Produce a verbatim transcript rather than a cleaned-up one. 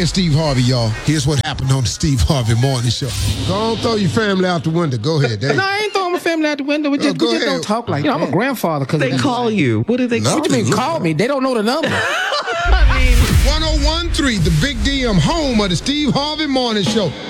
and Steve Harvey, y'all. Here's what happened on the Steve Harvey Morning Show. Go on, throw your family out the window. Go ahead, Dave. No, I ain't throwing my family out the window. We just, Oh, we just ahead. don't talk like you know, that. I'm a grandfather. Cause they call you. What do they no, call you? What you mean call me? They don't know the number. I mean, one oh one point three, the Big D M, home of the Steve Harvey Morning Show.